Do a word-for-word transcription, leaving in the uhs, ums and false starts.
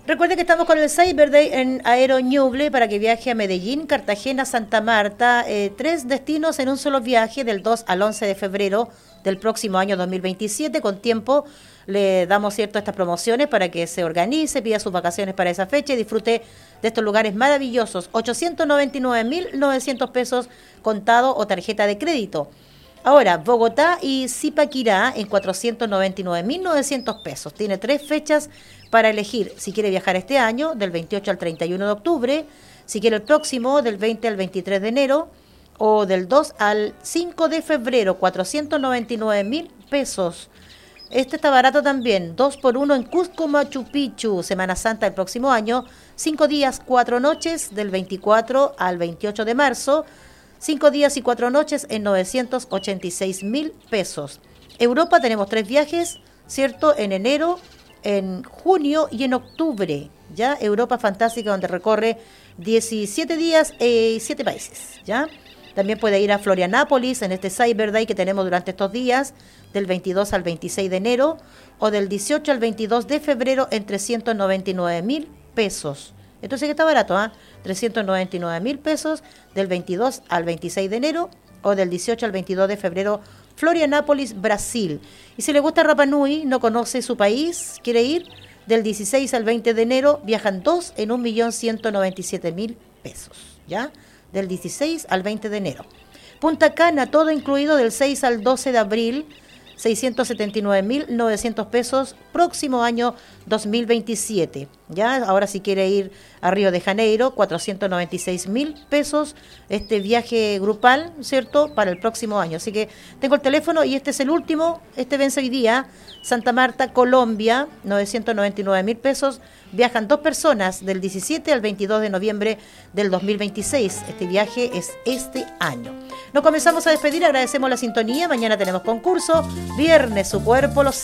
Recuerde que estamos con el Cyber Day en Aero Ñuble para que viaje a Medellín, Cartagena, Santa Marta, eh, tres destinos en un solo viaje del dos al once de febrero del próximo año dos mil veintisiete. Con tiempo le damos cierto estas promociones para que se organice, pida sus vacaciones para esa fecha y disfrute de estos lugares maravillosos. ochocientos noventa y nueve mil novecientos pesos contado o tarjeta de crédito. Ahora, Bogotá y Zipaquirá en cuatrocientos noventa y nueve mil novecientos pesos. Tiene tres fechas para elegir si quiere viajar este año, del veintiocho al treinta y uno de octubre, si quiere el próximo, del veinte al veintitrés de enero, o del dos al cinco de febrero, cuatrocientos noventa y nueve mil pesos. Este está barato también, dos por uno en Cusco, Machu Picchu, Semana Santa del próximo año, cinco días, cuatro noches, del veinticuatro al veintiocho de marzo, cinco días y cuatro noches en novecientos ochenta y seis mil pesos. Europa tenemos tres viajes, ¿cierto? En enero, en junio y en octubre. ¿Ya? Europa Fantástica, donde recorre diecisiete días y siete países. ¿Ya? También puede ir a Florianápolis en este Cyber Day que tenemos durante estos días, del veintidós al veintiséis de enero, o del dieciocho al veintidós de febrero en trescientos noventa y nueve mil pesos. Entonces que está barato, ¿ah? ¿eh? trescientos noventa y nueve mil pesos del veintidós al veintiséis de enero o del dieciocho al veintidós de febrero, Florianápolis, Brasil. Y si le gusta Rapa Nui, no conoce su país, quiere ir, del dieciséis al veinte de enero, viajan dos en un millón ciento noventa y siete mil pesos, ¿ya? Del dieciséis al veinte de enero. Punta Cana, todo incluido del seis al doce de abril, seiscientos setenta y nueve mil novecientos pesos, próximo año dos mil veintisiete. ¿Ya? Ahora si quiere ir a Río de Janeiro, cuatrocientos noventa y seis mil pesos, este viaje grupal, ¿cierto?, para el próximo año. Así que tengo el teléfono y este es el último, este vence hoy día, Santa Marta, Colombia, novecientos noventa y nueve mil pesos, viajan dos personas del diecisiete al veintidós de noviembre del dos mil veintiséis. Este viaje es este año. Nos comenzamos a despedir, agradecemos la sintonía, mañana tenemos concurso, viernes su cuerpo lo sabe.